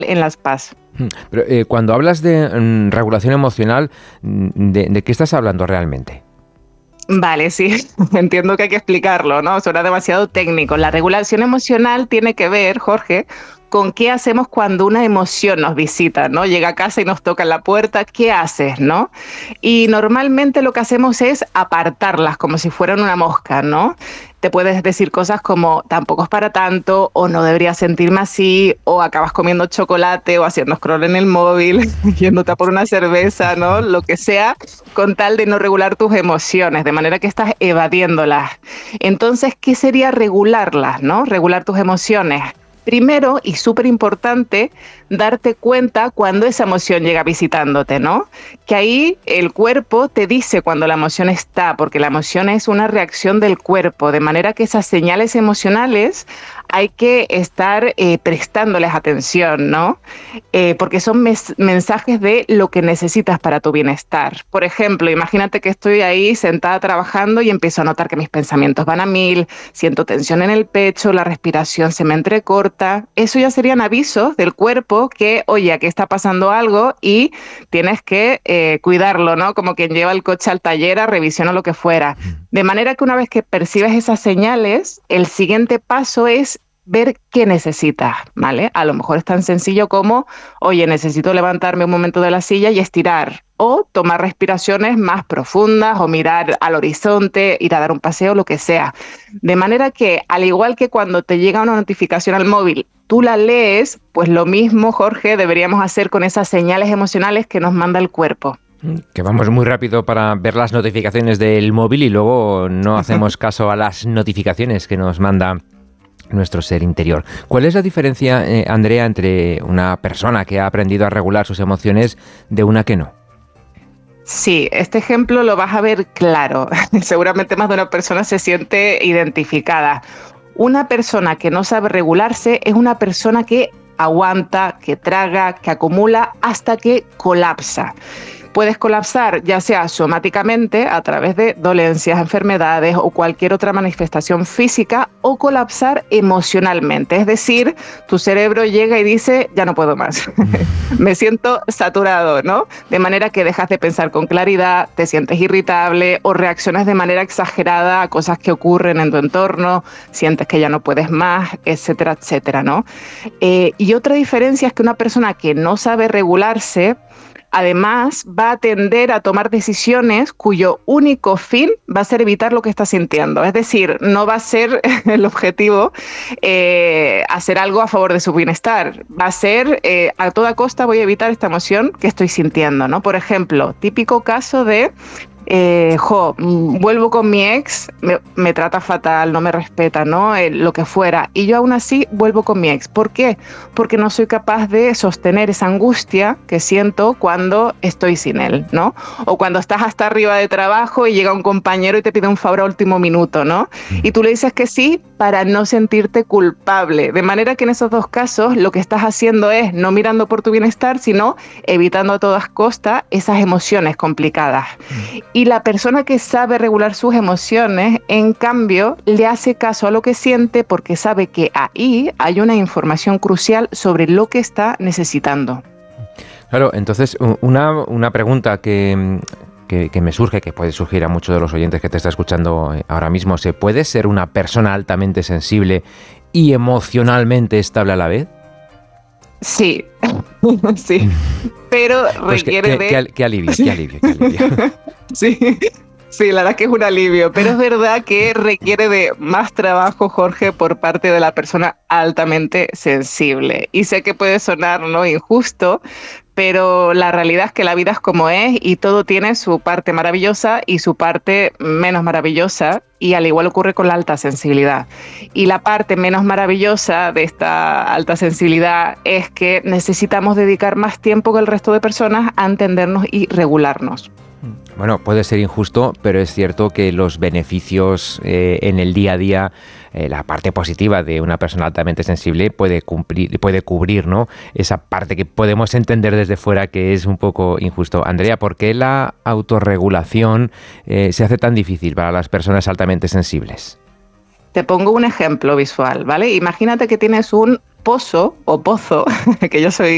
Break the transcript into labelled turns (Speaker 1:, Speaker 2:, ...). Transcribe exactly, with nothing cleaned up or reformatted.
Speaker 1: en las P A S.
Speaker 2: Pero eh, cuando hablas de mm, regulación emocional, ¿de, ¿de qué estás hablando realmente?
Speaker 1: Vale, sí, entiendo que hay que explicarlo, ¿no? Suena demasiado técnico. La regulación emocional tiene que ver, Jorge, con qué hacemos cuando una emoción nos visita, ¿no? Llega a casa y nos toca en la puerta, ¿qué haces, no? Y normalmente lo que hacemos es apartarlas como si fueran una mosca, ¿no? Te puedes decir cosas como tampoco es para tanto, o no debería sentirme así, o acabas comiendo chocolate o haciendo scroll en el móvil, yéndote a por una cerveza, ¿no? Lo que sea, con tal de no regular tus emociones, de manera que estás evadiéndolas. Entonces, ¿qué sería regularlas, no? Regular tus emociones. Primero, y súper importante, darte cuenta cuando esa emoción llega visitándote, ¿no? Que ahí el cuerpo te dice cuando la emoción está, porque la emoción es una reacción del cuerpo, de manera que esas señales emocionales hay que estar eh, prestándoles atención, ¿no? Eh, porque son mes- mensajes de lo que necesitas para tu bienestar. Por ejemplo, imagínate que estoy ahí sentada trabajando y empiezo a notar que mis pensamientos van a mil, siento tensión en el pecho, la respiración se me entrecorta. Eso ya serían avisos del cuerpo que, oye, aquí está pasando algo y tienes que eh, cuidarlo, ¿no? Como quien lleva el coche al taller a revisión o lo que fuera. De manera que una vez que percibes esas señales, el siguiente paso es ver qué necesitas, ¿vale? A lo mejor es tan sencillo como, oye, necesito levantarme un momento de la silla y estirar, o tomar respiraciones más profundas, o mirar al horizonte, ir a dar un paseo, lo que sea. De manera que, al igual que cuando te llega una notificación al móvil, tú la lees, pues lo mismo, Jorge, deberíamos hacer con esas señales emocionales que nos manda el cuerpo.
Speaker 2: Que vamos muy rápido para ver las notificaciones del móvil y luego no hacemos caso a las notificaciones que nos manda nuestro ser interior. ¿Cuál es la diferencia, eh, Andrea, entre una persona que ha aprendido a regular sus emociones de una que no?
Speaker 1: Sí, este ejemplo lo vas a ver claro. Seguramente más de una persona se siente identificada. Una persona que no sabe regularse es una persona que aguanta, que traga, que acumula hasta que colapsa. Puedes colapsar ya sea somáticamente a través de dolencias, enfermedades o cualquier otra manifestación física, o colapsar emocionalmente. Es decir, tu cerebro llega y dice, ya no puedo más, me siento saturado, ¿no? De manera que dejas de pensar con claridad, te sientes irritable o reaccionas de manera exagerada a cosas que ocurren en tu entorno, sientes que ya no puedes más, etcétera, etcétera, ¿no? Eh, y otra diferencia es que una persona que no sabe regularse, además, va a tender a tomar decisiones cuyo único fin va a ser evitar lo que está sintiendo. Es decir, no va a ser el objetivo eh, hacer algo a favor de su bienestar. Va a ser, eh, a toda costa voy a evitar esta emoción que estoy sintiendo, ¿no? Por ejemplo, típico caso de... Eh, jo, vuelvo con mi ex, me, me trata fatal, no me respeta, ¿no? Eh, lo que fuera. Y yo aún así vuelvo con mi ex. ¿Por qué? Porque no soy capaz de sostener esa angustia que siento cuando estoy sin él, ¿no? O cuando estás hasta arriba de trabajo y llega un compañero y te pide un favor a último minuto, ¿no? Y tú le dices que sí para no sentirte culpable. De manera que en esos dos casos lo que estás haciendo es no mirando por tu bienestar, sino evitando a todas costas esas emociones complicadas. Y la persona que sabe regular sus emociones, en cambio, le hace caso a lo que siente porque sabe que ahí hay una información crucial sobre lo que está necesitando.
Speaker 2: Claro, entonces una, una pregunta que, que, que me surge, que puede surgir a muchos de los oyentes que te está escuchando ahora mismo, ¿se puede ser una persona altamente sensible y emocionalmente estable a la vez?
Speaker 1: Sí, sí, pero
Speaker 2: pues
Speaker 1: requiere
Speaker 2: que, que,
Speaker 1: de...
Speaker 2: Qué, qué alivio, qué alivio, qué alivio.
Speaker 1: Sí, sí, la verdad que es un alivio, pero es verdad que requiere de más trabajo, Jorge, por parte de la persona altamente sensible. Y sé que puede sonar, ¿no?, injusto, pero la realidad es que la vida es como es y todo tiene su parte maravillosa y su parte menos maravillosa, y al igual ocurre con la alta sensibilidad. Y la parte menos maravillosa de esta alta sensibilidad es que necesitamos dedicar más tiempo que el resto de personas a entendernos y regularnos.
Speaker 2: Bueno, puede ser injusto, pero es cierto que los beneficios eh, en el día a día, eh, la parte positiva de una persona altamente sensible puede cumplir, puede cubrir, ¿no?, esa parte que podemos entender desde fuera que es un poco injusto. Andrea, ¿por qué la autorregulación eh, se hace tan difícil para las personas altamente sensibles?
Speaker 1: Te pongo un ejemplo visual, ¿vale? Imagínate que tienes un pozo o pozo, que yo soy